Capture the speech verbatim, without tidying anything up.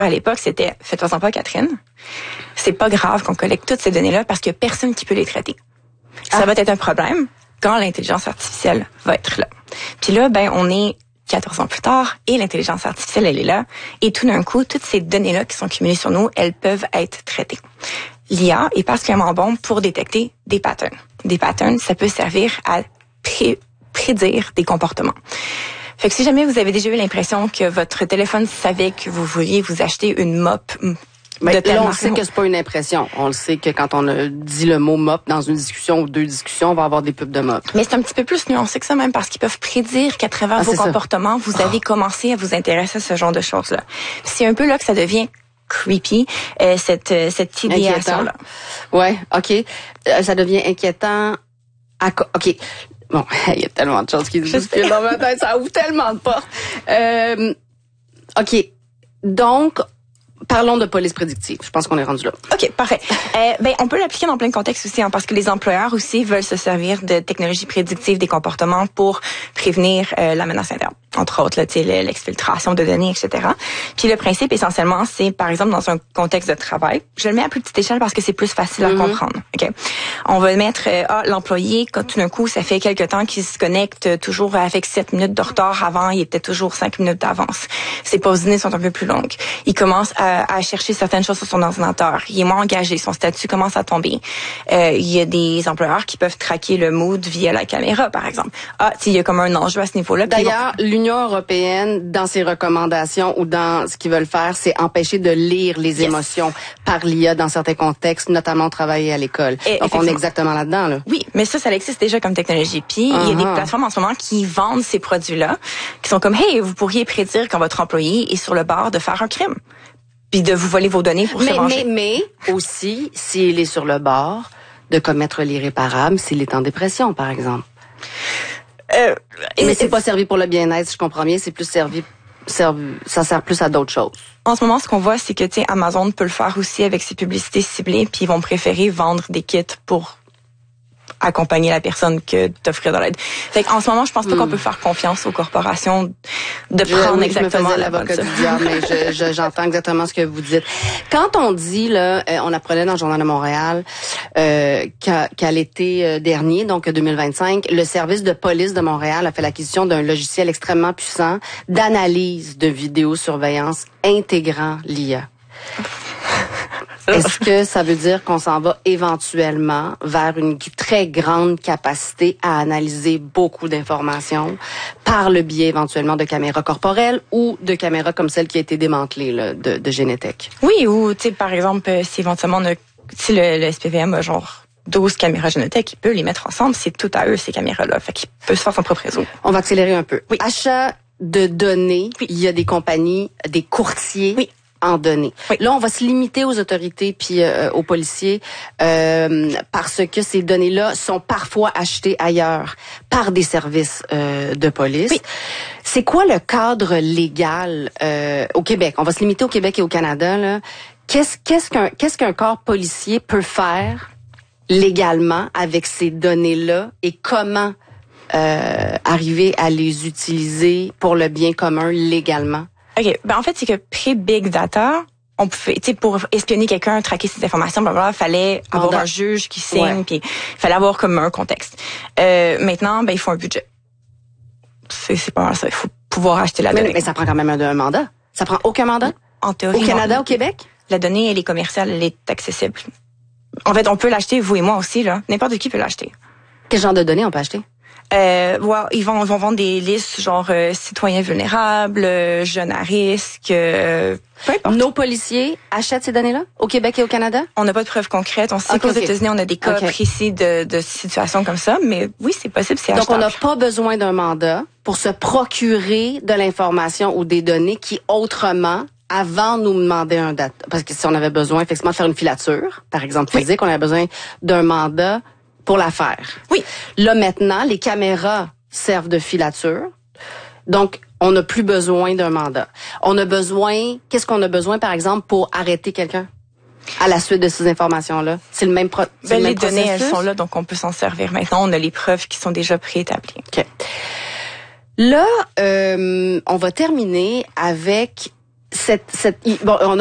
à l'époque, c'était « faites-en pas, Catherine. C'est pas grave qu'on collecte toutes ces données-là parce qu'il y a personne qui peut les traiter. Ça ah. va être un problème quand l'intelligence artificielle va être là. » Puis là, ben, on est quatorze ans plus tard et l'intelligence artificielle, elle est là. Et tout d'un coup, toutes ces données-là qui sont cumulées sur nous, elles peuvent être traitées. L'I A est particulièrement bon pour détecter des patterns. Des patterns, ça peut servir à pré- prédire des comportements. Fait que si jamais vous avez déjà eu l'impression que votre téléphone savait que vous vouliez vous acheter une mop ben, de telle là, on marque, sait que c'est pas une impression. On le sait que quand on a dit le mot mop dans une discussion ou deux discussions, on va avoir des pubs de mop. Mais c'est un petit peu plus nuancé que ça même parce qu'ils peuvent prédire qu'à travers ah, vos comportements, ça. vous oh. avez commencé à vous intéresser à ce genre de choses-là. C'est un peu là que ça devient creepy, euh, cette, cette idéation-là. Ouais, OK. Euh, ça devient inquiétant. À, OK. Bon, il y a tellement de choses qui se bousculent dans ma tête, ça ouvre tellement de portes. Euh, OK. Donc, parlons de police prédictive. Je pense qu'on est rendu là. OK, parfait. euh, ben, on peut l'appliquer dans plein de contextes aussi, hein, parce que les employeurs aussi veulent se servir de technologies prédictives des comportements pour prévenir euh, la menace interne. Entre autres, là, tu sais, l'exfiltration de données, et cetera. Puis le principe, essentiellement, c'est, par exemple, dans un contexte de travail, je le mets à plus petite échelle parce que c'est plus facile à mm-hmm. comprendre. OK. On va mettre, euh, ah, l'employé, quand tout d'un coup, ça fait quelque temps qu'il se connecte toujours avec sept minutes de retard. Avant, il était toujours cinq minutes d'avance. Ses pauses dîner sont un peu plus longues. Il commence à, à chercher certaines choses sur son ordinateur. Il est moins engagé. Son statut commence à tomber. Euh, il y a des employeurs qui peuvent traquer le mood via la caméra, par exemple. Ah, tu sais, il y a comme un enjeu à ce niveau-là. D'ailleurs, l'Union européenne, dans ses recommandations ou dans ce qu'ils veulent faire, c'est empêcher de lire les yes. émotions par l'I A dans certains contextes, notamment au travail et à l'école. Et donc, on est exactement là-dedans, là. Oui, mais ça, ça existe déjà comme technologie. Puis, uh-huh. il y a des plateformes en ce moment qui vendent ces produits-là, qui sont comme, hey, vous pourriez prédire quand votre employé est sur le bord de faire un crime, puis de vous voler vos données pour mais, se venger. Mais, mais aussi, s'il est sur le bord de commettre l'irréparable, s'il est en dépression, par exemple. Euh, mais c'est pas servi pour le bien-être, si je comprends bien, c'est plus servi, servi ça sert plus à d'autres choses. En ce moment, ce qu'on voit, c'est que, tu sais, Amazon peut le faire aussi avec ses publicités ciblées, puis ils vont préférer vendre des kits pour accompagner la personne que d'offrir de l'aide. Fait qu'en ce moment, je pense pas mm. qu'on peut faire confiance aux corporations de je, prendre oui, exactement je me l'avocat du diable, mais je, je, j'entends exactement ce que vous dites. Quand on dit, là, on apprenait dans le Journal de Montréal euh, qu'à, qu'à l'été dernier, donc deux mille vingt-cinq, le service de police de Montréal a fait l'acquisition d'un logiciel extrêmement puissant d'analyse de vidéosurveillance intégrant l'I A. Est-ce que ça veut dire qu'on s'en va éventuellement vers une très grande capacité à analyser beaucoup d'informations par le biais éventuellement de caméras corporelles ou de caméras comme celle qui a été démantelée là, de, de Génétech? Oui, ou tu sais par exemple, si éventuellement on a, si le, le S P V M a genre douze caméras Génétech, il peut les mettre ensemble, c'est tout à eux ces caméras-là, fait qu'il peut se faire son propre réseau. On va accélérer un peu. Oui. Achat de données, oui. Il y a des compagnies, des courtiers. Oui. En données. Oui. Là, on va se limiter aux autorités puis euh, aux policiers euh, parce que ces données-là sont parfois achetées ailleurs par des services euh, de police. Oui. C'est quoi le cadre légal euh, au Québec? On va se limiter au Québec et au Canada. Là. Qu'est-ce, qu'est-ce qu'un qu'est-ce qu'un corps policier peut faire légalement avec ces données-là et comment euh, arriver à les utiliser pour le bien commun légalement? OK. Ben, en fait, c'est que pré-Big Data, on pouvait, tu sais, pour espionner quelqu'un, traquer ses informations, blablabla, fallait avoir Mandat. un juge qui signe, ouais. puis il fallait avoir comme un contexte. Euh, maintenant, ben, il faut un budget. C'est, c'est pas mal ça. Il faut pouvoir acheter la mais, donnée. Mais ça prend quand même un, un mandat. Ça prend aucun mandat? En théorie. Au Canada, non. Au Québec? La donnée, elle est commerciale, elle est accessible. En fait, on peut l'acheter, vous et moi aussi, là. N'importe qui peut l'acheter. Quel genre de données on peut acheter? Euh, ouais, ils vont, ils vont vendre des listes genre euh, citoyens vulnérables, euh, jeunes à risque, euh, peu importe. Nos policiers achètent ces données-là au Québec et au Canada? On n'a pas de preuves concrètes. On sait okay, qu'aux okay. États-Unis, on a des cas okay. précis de, de situations comme ça, mais oui, c'est possible, c'est achetable. Donc, on n'a pas besoin d'un mandat pour se procurer de l'information ou des données qui, autrement, avant nous demandaient un date. Parce que si on avait besoin, effectivement, de faire une filature, par exemple physique, oui. on avait besoin d'un mandat pour la faire. Oui. Là, maintenant, les caméras servent de filature. Donc, on n'a plus besoin d'un mandat. On a besoin... Qu'est-ce qu'on a besoin, par exemple, pour arrêter quelqu'un à la suite de ces informations-là? C'est le même, pro, c'est ben, le même les processus? données, elles sont là, donc on peut s'en servir. Maintenant, on a les preuves qui sont déjà préétablies. OK. Là, euh, on va terminer avec cette, cette, bon, on